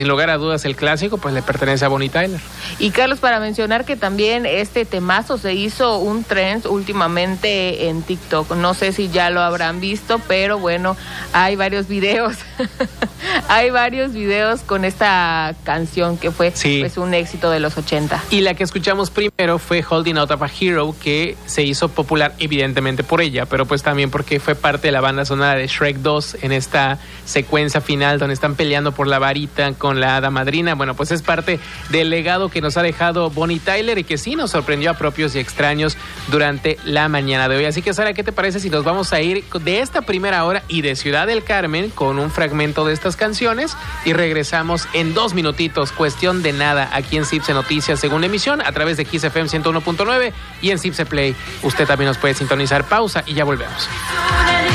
sin lugar a dudas el clásico pues le pertenece a Bonnie Tyler. Y Carlos, para mencionar que también este temazo se hizo un trend últimamente en TikTok. No sé si ya lo habrán visto, pero bueno, hay varios videos. Hay varios videos con esta canción que fue pues un éxito de los 80. Y la que escuchamos primero fue Holding Out of a Hero, que se hizo popular evidentemente por ella, pero pues también porque fue parte de la banda sonora de Shrek 2 en esta secuencia final donde están peleando por la varita con la hada madrina. Bueno, pues es parte del legado que nos ha dejado Bonnie Tyler y que sí nos sorprendió a propios y extraños durante la mañana de hoy. Así que, Sara, ¿qué te parece si nos vamos a ir de esta primera hora y de Ciudad del Carmen con un fragmento de estas canciones y regresamos en 2 minutitos, cuestión de nada, aquí en Cipse Noticias segunda emisión a través de Kiss FM 101.9 y en Cipse Play? Usted también nos puede sintonizar. Pausa y ya volvemos.